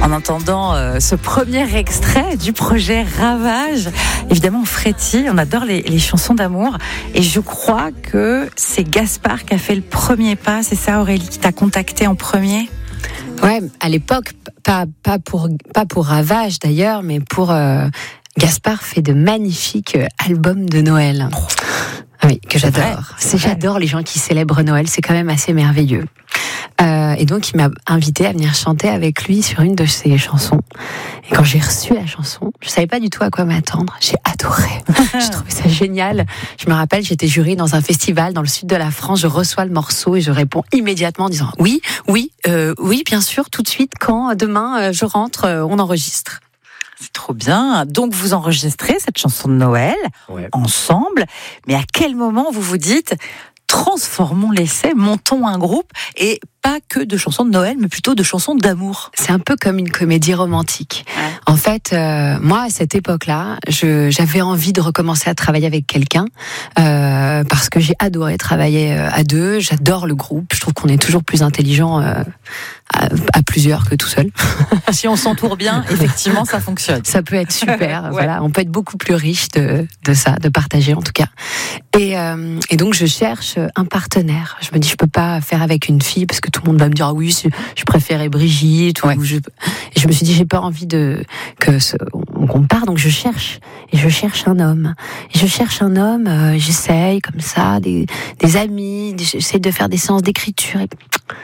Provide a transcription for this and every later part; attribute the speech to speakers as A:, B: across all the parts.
A: En entendant ce premier extrait du projet Ravage, évidemment on frétille, on adore les chansons d'amour et je crois que c'est Gaspard qui a fait le premier pas, c'est ça Aurélie, qui t'a contacté en premier?
B: Ouais, à l'époque, pas pour Ravage d'ailleurs, mais pour Gaspard fait de magnifiques albums de Noël. Oui, que j'adore. J'adore les gens qui célèbrent Noël, c'est quand même assez merveilleux. Et donc il m'a invité à venir chanter avec lui sur une de ses chansons. Et quand j'ai reçu la chanson, je savais pas du tout à quoi m'attendre. J'ai adoré. J'ai trouvé ça génial. Je me rappelle, j'étais jury dans un festival dans le sud de la France. Je reçois le morceau et je réponds immédiatement en disant oui, bien sûr, tout de suite. Quand demain je rentre, on enregistre.
A: C'est trop bien. Donc vous enregistrez cette chanson de Noël ensemble. Mais à quel moment vous vous dites transformons l'essai, montons un groupe et pas que de chansons de Noël, mais plutôt de chansons d'amour?
B: C'est un peu comme une comédie romantique. Ouais. En fait, moi, à cette époque-là, j'avais envie de recommencer à travailler avec quelqu'un parce que j'ai adoré travailler à deux. J'adore le groupe. Je trouve qu'on est toujours plus intelligent à plusieurs que tout seul.
A: Si on s'entoure bien, effectivement, ça fonctionne.
B: Ça peut être super. Voilà, on peut être beaucoup plus riche de ça, de partager en tout cas. Et donc, je cherche un partenaire. Je me dis, je peux pas faire avec une fille parce que tout le monde va me dire oui, je préférais Brigitte. Et je me suis dit, j'ai pas envie qu'on part, donc je cherche un homme. Et je cherche un homme. J'essaye comme ça, des amis. J'essaye de faire des séances d'écriture. Et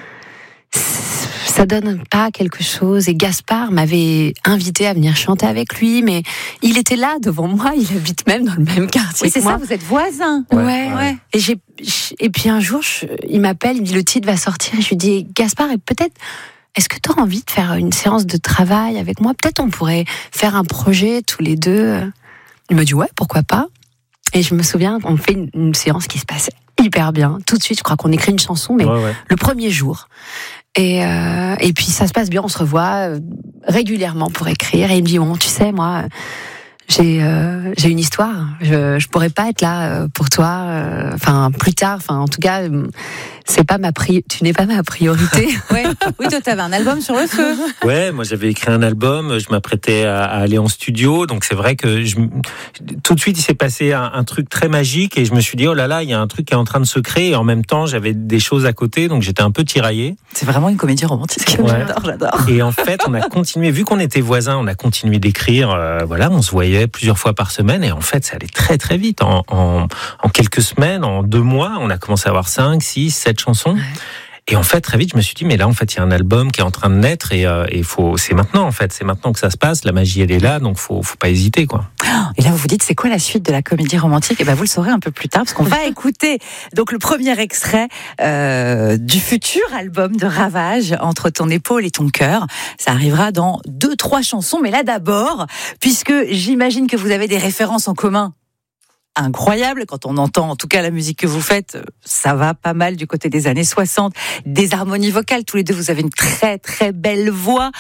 B: ça donne pas quelque chose. Et Gaspard m'avait invité à venir chanter avec lui, mais il était là devant moi. Il habite même dans le même quartier.
A: Oui, c'est ça. Vous êtes voisins.
B: Ouais. Et puis un jour, il m'appelle, il me dit le titre va sortir. Et je lui dis Gaspard, est-ce que tu as envie de faire une séance de travail avec moi? Peut-être on pourrait faire un projet tous les deux. Il me dit ouais, pourquoi pas. Et je me souviens, on fait une séance qui se passe hyper bien. Tout de suite, je crois qu'on écrit une chanson, mais le premier jour. Et puis ça se passe bien, on se revoit régulièrement pour écrire. Et il me dit bon, tu sais, moi, j'ai une histoire. Je pourrais pas être là pour toi. Plus tard. En tout cas, tu n'es pas ma priorité.
A: Oui, toi, t'avais un album sur le feu.
C: Ouais, moi j'avais écrit un album. Je m'apprêtais à aller en studio, donc c'est vrai que tout de suite il s'est passé un truc très magique et je me suis dit oh là là, il y a un truc qui est en train de se créer. Et en même temps, j'avais des choses à côté, donc j'étais un peu tiraillé.
A: C'est vraiment une comédie romantique.
C: Ouais.
A: J'adore.
C: Et en fait, on a continué, vu qu'on était voisins, on a continué d'écrire. On se voyait plusieurs fois par semaine et en fait, ça allait très très vite. En quelques semaines, en 2 mois, on a commencé à avoir 5, 6, 7 chansons. Ouais. Et en fait, très vite, je me suis dit, mais là, en fait, il y a un album qui est en train de naître et c'est maintenant, en fait. C'est maintenant que ça se passe. La magie, elle est là, donc faut pas hésiter, quoi.
A: Et là, vous vous dites, c'est quoi la suite de la comédie romantique? Et vous le saurez un peu plus tard, parce qu'on va écouter donc le premier extrait du futur album de Ravage, Entre ton épaule et ton cœur. Ça arrivera dans 2-3 chansons, mais là d'abord, puisque j'imagine que vous avez des références en commun. Incroyable, quand on entend en tout cas la musique que vous faites, ça va pas mal du côté des années 60, des harmonies vocales, tous les deux vous avez une très très belle voix.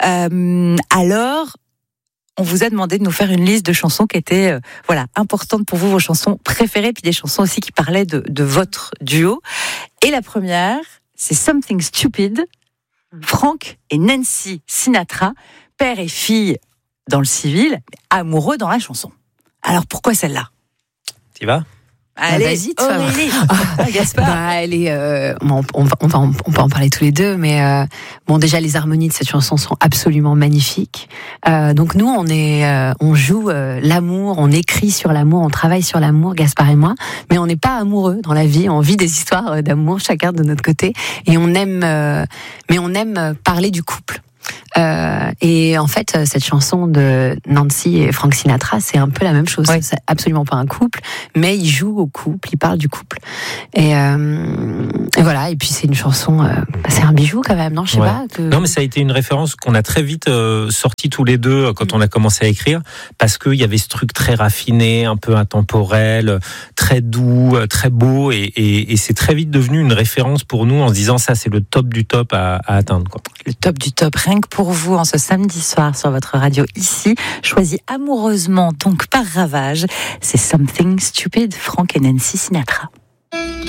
A: Alors, on vous a demandé de nous faire une liste de chansons qui étaient importantes pour vous, vos chansons préférées, puis des chansons aussi qui parlaient de votre duo. Et la première, c'est Something Stupid, Frank et Nancy Sinatra, père et fille dans le civil, amoureux dans la chanson. Alors pourquoi celle-là?
C: Tu vas?
A: Allez, vas-y, Gaspard.
B: On peut en parler tous les deux, mais déjà les harmonies de cette chanson sont absolument magnifiques. Donc nous, on joue l'amour, on écrit sur l'amour, on travaille sur l'amour, Gaspard et moi, mais on n'est pas amoureux dans la vie. On vit des histoires d'amour chacun de notre côté, et on aime parler du couple. Et en fait, cette chanson de Nancy et Frank Sinatra, c'est un peu la même chose. C'est absolument pas un couple, mais ils jouent au couple, ils parlent du couple. Et voilà. Et puis c'est une chanson, c'est un bijou quand même, non? Je sais pas.
C: Non, mais ça a été une référence qu'on a très vite sorti tous les deux quand on a commencé à écrire, parce qu'il y avait ce truc très raffiné, un peu intemporel, très doux, très beau, et c'est très vite devenu une référence pour nous en se disant ça, c'est le top du top à atteindre, quoi.
A: Le top du top, rien que pour vous, en ce samedi soir sur votre radio ici, choisi amoureusement donc par Ravage, c'est Something Stupid, Frank et Nancy Sinatra.